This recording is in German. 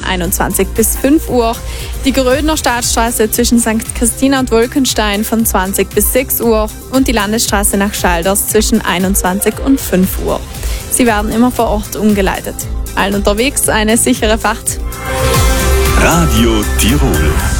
21 bis 5 Uhr. Die Grödner Staatsstraße zwischen St. Christina und Wolkenstein von 20 bis 6 Uhr und die Landesstraße nach Schalders zwischen 21 und 5 Uhr. Sie werden immer vor Ort umgeleitet. Allen unterwegs eine sichere Fahrt. Radio Tirol.